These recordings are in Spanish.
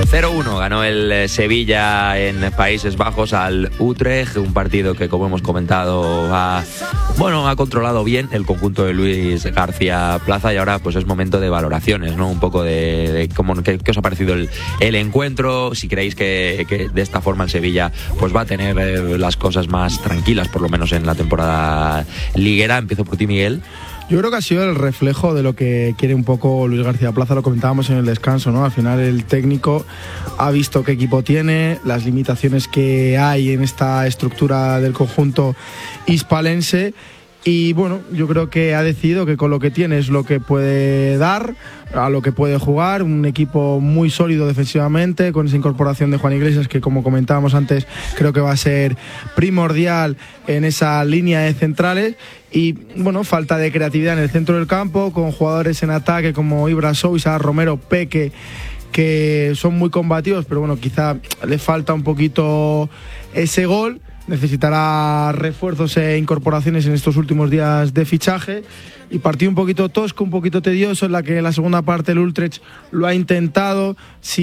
0-1 ganó el Sevilla en Países Bajos al Utrecht, un partido que, como hemos comentado, ha controlado bien el conjunto de Luis García Plaza, y ahora pues es momento de valoraciones, ¿no? Un poco de qué os ha parecido el encuentro, si creéis que de esta forma el Sevilla pues va a tener las cosas más tranquilas, por lo menos en la temporada liguera. Empiezo por ti, Miguel. Yo creo que ha sido el reflejo de lo que quiere un poco Luis García Plaza, lo comentábamos en el descanso, ¿no? Al final el técnico ha visto qué equipo tiene, las limitaciones que hay en esta estructura del conjunto hispalense, y bueno, yo creo que ha decidido que con lo que tiene es lo que puede dar, a lo que puede jugar, un equipo muy sólido defensivamente, con esa incorporación de Juan Iglesias que, como comentábamos antes, creo que va a ser primordial en esa línea de centrales. Y bueno, falta de creatividad en el centro del campo, con jugadores en ataque como Ibra Sousa, Romero, Peque, que son muy combativos, pero bueno, quizá le falta un poquito ese gol. Necesitará refuerzos e incorporaciones en estos últimos días de fichaje, y partido un poquito tosco, un poquito tedioso, en la que en la segunda parte el Utrecht lo ha intentado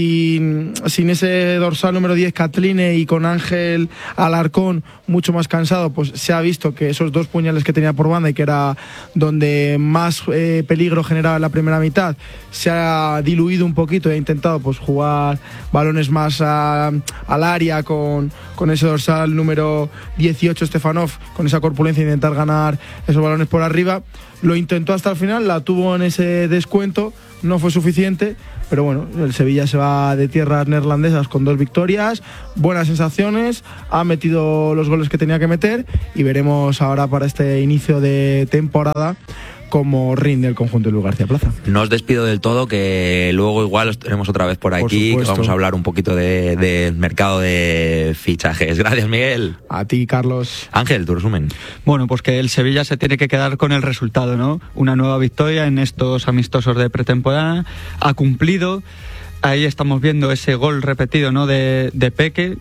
sin ese dorsal número 10 Catline, y con Ángel Alarcón mucho más cansado. Pues se ha visto que esos dos puñales que tenía por banda, y que era donde más peligro generaba en la primera mitad, se ha diluido un poquito, y ha intentado pues jugar balones más al área con ese dorsal número 18 Stefanov, con esa corpulencia, intentar ganar esos balones por arriba. Lo intentó hasta el final, la tuvo en ese descuento, no fue suficiente, pero bueno, el Sevilla se va de tierras neerlandesas con 2 victorias, buenas sensaciones, ha metido los goles que tenía que meter, y veremos ahora para este inicio de temporada cómo rinde el conjunto de Luis García Plaza. No os despido del todo, que luego igual os tenemos otra vez por aquí, que vamos a hablar un poquito del mercado de fichajes. Gracias, Miguel. A ti, Carlos. Ángel, tu resumen. Bueno, pues que el Sevilla se tiene que quedar con el resultado, ¿no? Una nueva victoria en estos amistosos de pretemporada, ha cumplido. Ahí estamos viendo ese gol repetido, ¿no? de Peque.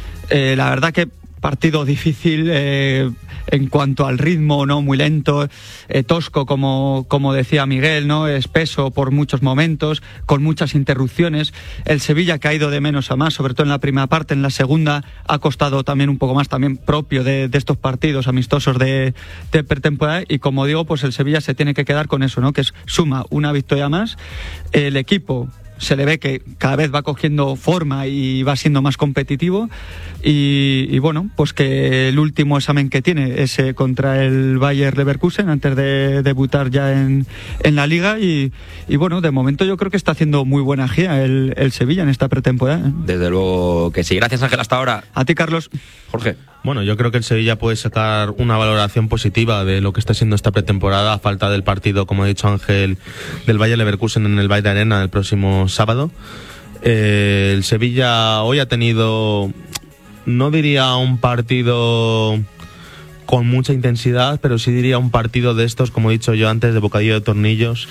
La verdad que partido difícil en cuanto al ritmo, no muy lento, tosco como decía Miguel, no espeso por muchos momentos, con muchas interrupciones. El Sevilla que ha ido de menos a más, sobre todo en la primera parte. En la segunda ha costado también un poco más, también propio de estos partidos amistosos de pretemporada. Y como digo, pues el Sevilla se tiene que quedar con eso, ¿no? Que suma una victoria más. El equipo se le ve que cada vez va cogiendo forma y va siendo más competitivo, y bueno, pues que el último examen que tiene es contra el Bayer Leverkusen antes de debutar ya en la Liga, y bueno, de momento yo creo que está haciendo muy buena gira el Sevilla en esta pretemporada. Desde luego que sí. Gracias, Ángel, hasta ahora. A ti, Carlos. Jorge. Bueno, yo creo que el Sevilla puede sacar una valoración positiva de lo que está siendo esta pretemporada, a falta del partido, como ha dicho Ángel, del Bayer Leverkusen en el Bayer Arena el próximo sábado. El Sevilla hoy ha tenido, no diría un partido con mucha intensidad, pero sí diría un partido de estos, como he dicho yo antes, de bocadillo de tornillos,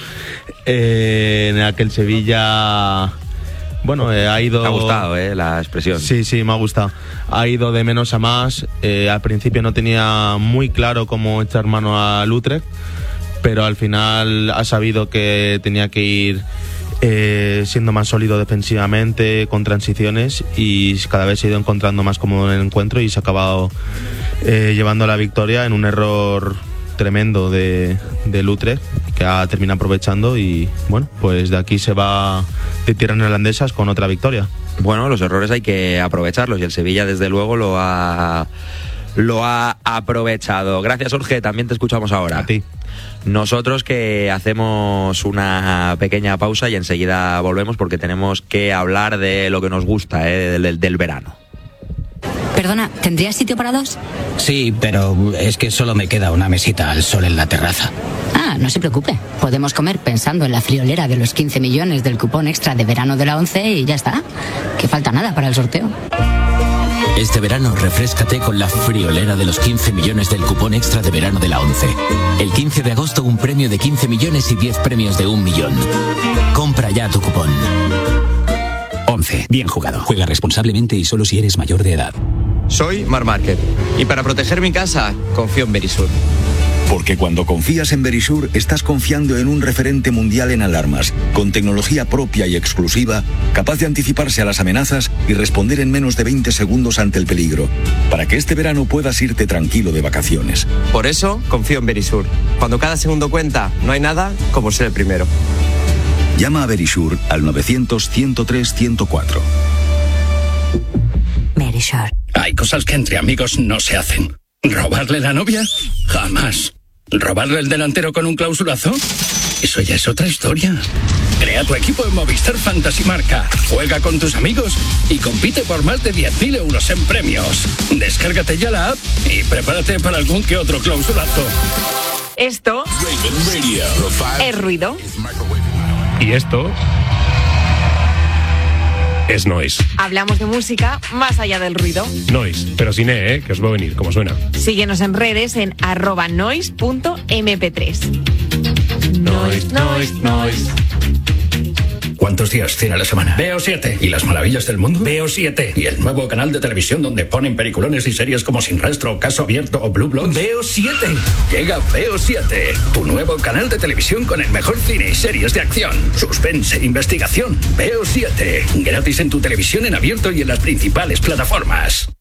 en el que el Sevilla... Bueno, ha ido... Me ha gustado, la expresión. Sí, me ha gustado. Ha ido de menos a más. Al principio no tenía muy claro cómo echar mano al Utrecht, pero al final ha sabido que tenía que ir siendo más sólido defensivamente, con transiciones, y cada vez se ha ido encontrando más cómodo en el encuentro, y se ha acabado llevando la victoria en un error tremendo del Utrecht, que ha terminado aprovechando, y bueno, pues de aquí se va de tierras neerlandesas con otra victoria. Bueno, los errores hay que aprovecharlos, y el Sevilla desde luego lo ha aprovechado. Gracias, Jorge, también te escuchamos ahora. A ti. Nosotros que hacemos una pequeña pausa y enseguida volvemos, porque tenemos que hablar de lo que nos gusta, del verano. Perdona, ¿tendrías sitio para 2? Sí, pero es que solo me queda una mesita al sol en la terraza. Ah, no se preocupe. Podemos comer pensando en la friolera de los 15 millones del cupón extra de verano de la 11 y ya está. Que falta nada para el sorteo. Este verano refréscate con la friolera de los 15 millones del cupón extra de verano de la 11. El 15 de agosto un premio de 15 millones y 10 premios de 1 millón. Compra ya tu cupón. 11. Bien jugado. Juega responsablemente y solo si eres mayor de edad. Soy Marc Márquez y para proteger mi casa confío en Verisur. Porque cuando confías en Verisure, estás confiando en un referente mundial en alarmas, con tecnología propia y exclusiva, capaz de anticiparse a las amenazas y responder en menos de 20 segundos ante el peligro, para que este verano puedas irte tranquilo de vacaciones. Por eso, confío en Verisure. Cuando cada segundo cuenta, no hay nada como ser el primero. Llama a Verisure al 900-103-104. Verisure. Hay cosas que entre amigos no se hacen. ¿Robarle la novia? Jamás. ¿Robarle el delantero con un clausulazo? Eso ya es otra historia. Crea tu equipo en Movistar Fantasy Marca. Juega con tus amigos y compite por más de 10.000 euros en premios. Descárgate ya la app y prepárate para algún que otro clausulazo. Esto es ruido. Y esto es noise. Hablamos de música más allá del ruido. Noise, pero sin E, que os va a venir, como suena. Síguenos en redes en @noise.mp3. Noise. ¿Cuántos días tiene la semana? Veo 7. ¿Y las maravillas del mundo? Veo 7. ¿Y el nuevo canal de televisión donde ponen peliculones y series como Sin Rastro, Caso Abierto o Blue Bloods? Veo 7. Llega Veo 7, tu nuevo canal de televisión con el mejor cine y series de acción, suspense, investigación. Veo 7. Gratis en tu televisión en abierto y en las principales plataformas.